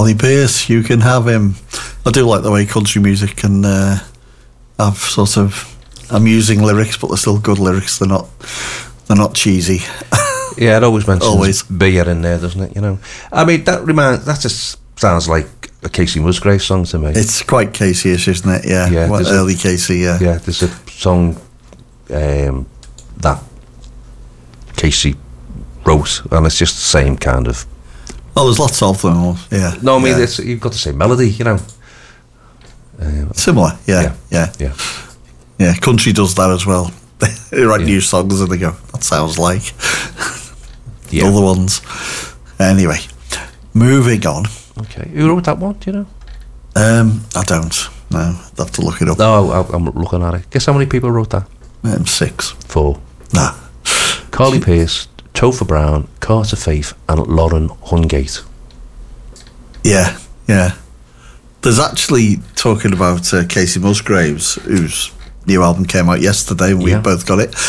Charlie Pierce, you can have him. I do like the way country music can have sort of amusing lyrics, but they're still good lyrics. They're not cheesy. Yeah, it always mentions beer in there, doesn't it? You know, I mean, that just sounds like a Casey Musgrave song to me. It's quite Casey-ish, isn't it? Yeah, early Casey. Yeah, there's a song that Casey wrote, and it's just the same kind of. Well, there's lots of them. Yeah. No, I mean you've got the same melody, you know. Similar. Yeah. Country does that as well. They write new songs and they go, that sounds like other ones. Anyway, moving on. Okay, who wrote that one? Do you know? I don't. No, I'd have to look it up. No, I'm looking at it. Guess how many people wrote that? 6. 4. Nah. Carly Pearce, Topher Brown, Carter Faith, and Lauren Hungate. Yeah. There's actually, talking about Casey Musgraves, whose new album came out yesterday, and we both got it.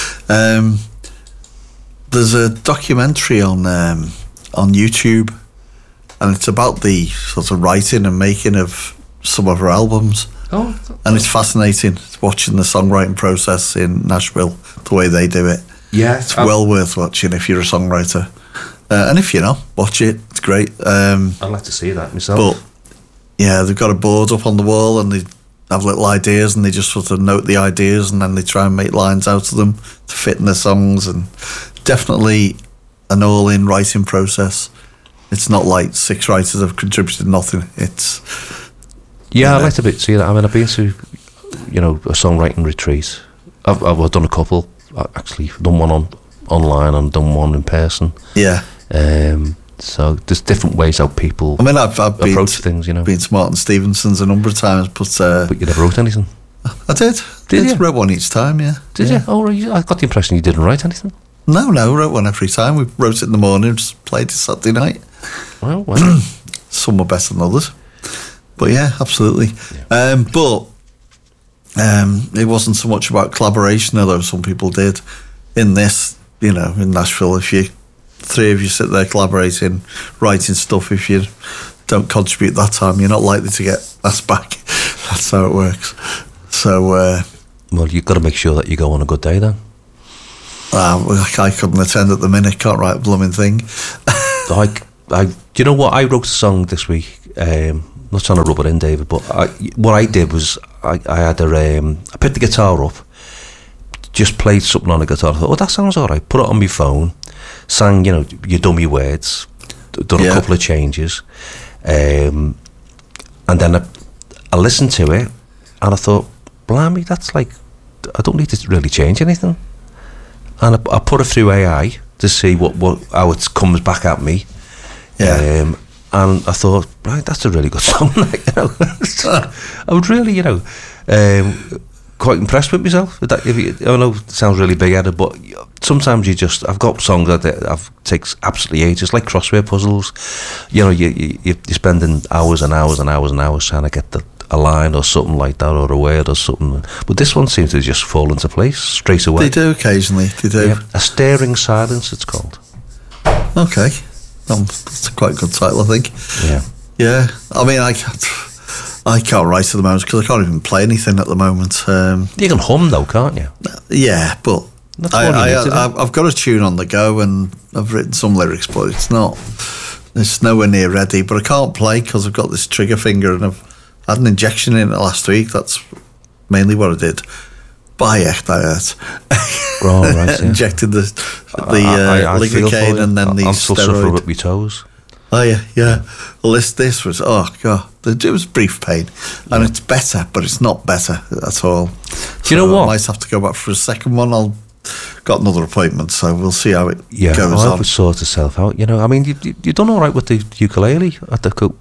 There's a documentary on YouTube, and it's about the sort of writing and making of some of her albums. Oh, and it's fascinating watching the songwriting process in Nashville, the way they do it. Yeah, it's well worth watching if you're a songwriter, and if you're not, watch it. It's great. I'd like to see that myself. But yeah, they've got a board up on the wall, and they have little ideas, and they just sort of note the ideas, and then they try and make lines out of them to fit in the songs. And definitely an all-in writing process. It's not like 6 writers have contributed nothing. It's I'd like to see that. I mean, I've been to a songwriting retreat. I've done a couple. Actually, done one online and done one in person. Yeah. So there's different ways how people. I mean, I've approach things. You know, been to Martin Stevenson's a number of times, but you never wrote anything. I did. Did you? Wrote one each time. Yeah. Did you? Oh, I got the impression you didn't write anything. No, wrote one every time. We wrote it in the morning, just played it Saturday night. Well. Some were better than others, but yeah, absolutely. Yeah. But it wasn't so much about collaboration, although some people did. In this, in Nashville, if you 3 of you sit there collaborating, writing stuff, if you don't contribute that time, you're not likely to get asked back. That's how it works. So, well, you've got to make sure that you go on a good day then. I couldn't attend at the minute. Can't write a blooming thing. Do you know what? I wrote a song this week. Not trying to rub it in, David, but what I did was I had I picked the guitar up, just played something on the guitar. I thought, that sounds alright. Put it on my phone, sang, your dummy words, done a couple of changes, and then I listened to it, and I thought, blimey, that's like, I don't need to really change anything. And I put it through AI to see how it comes back at me. Yeah. And I thought, right, that's a really good song. I was really, quite impressed with myself. I know it sounds really big-headed, but sometimes I've got songs that takes absolutely ages, like crossword puzzles. You're spending hours and hours and hours and hours trying to get a line or something like that, or a word or something. But this one seems to just fall into place straight away. They do occasionally. They do. Yeah. A Staring Silence, it's called. Okay. That's a quite good title, I think. Yeah. I mean, I can't write at the moment because I can't even play anything at the moment. You can hum though, can't you? Yeah, but I've got a tune on the go and I've written some lyrics, but it's nowhere near ready. But I can't play because I've got this trigger finger and I've had an injection in it last week. That's mainly what I did. But that hurt. Oh, right, yeah. Injected the lidocaine and then the steroid. I'm still suffering with my toes. Oh yeah. Well, this was, oh god, it was brief pain, and it's better, but it's not better at all. Do you know what? I might have to go back for a second one. Got another appointment, so we'll see how it goes on. I would sort itself out. I mean, you done all right with the ukulele at the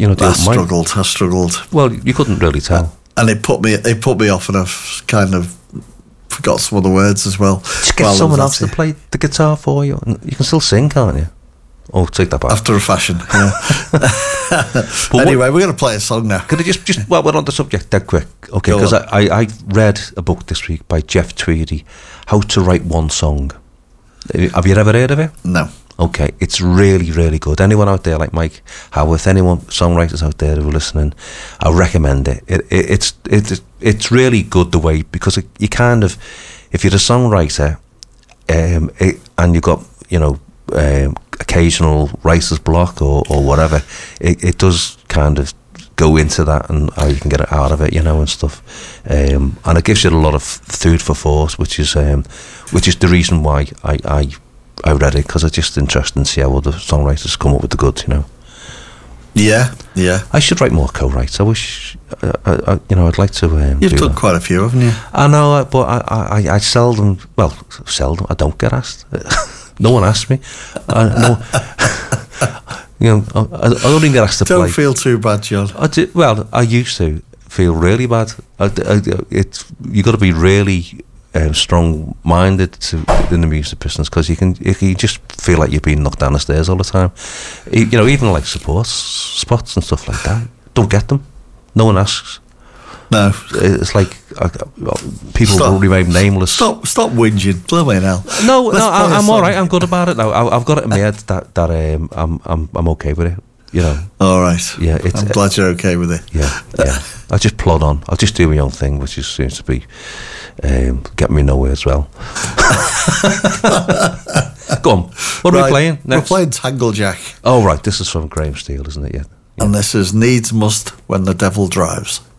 I struggled. Well, you couldn't really tell, and it put me off, and I've kind of forgot some of the words as well. Just get someone else to play the guitar for you. You can still sing, can't you? Oh, take that back. After a fashion, yeah. Anyway, we're going to play a song now. Could I just while we're on the subject, dead quick, okay? Because I read a book this week by Jeff Tweedy, How to Write One Song. Have you ever heard of it? No. Okay, it's really, really good. Anyone out there like Mike Howarth, anyone songwriters out there who are listening, I recommend it. It's really good the way, because you kind of, if you're a songwriter, and you've got, you know, occasional writer's block or whatever, it does kind of go into that and how you can get it out of it, you know, and stuff. And it gives you a lot of food for thought, which is the reason why I read it, because it's just interesting to see how other songwriters come up with the goods, you know. Yeah. I should write more co-writes. I wish, I'd like to. You've done quite a few, haven't you? I know, but I seldom. I don't get asked. No one asks me. I don't even get asked to play. Don't feel too bad, John. I used to feel really bad. You got to be really strong-minded in the music business, because you can just feel like you're being knocked down the stairs all the time. Even like support spots and stuff like that. Don't get them. No one asks. No, it's like people will remain nameless. Stop whinging. Blooming hell. No, I'm all right. I'm good about it now. I've got it in my head that I'm okay with it. You know. All right. Yeah, I'm glad you're okay with it. Yeah. I just plod on. I'll just do my own thing, which seems to be getting me nowhere as well. Go on. What are we playing next? We're playing Tanglejack. Oh, right. This is from Graham Steele, isn't it? Yeah. And this is Needs Must When the Devil Drives.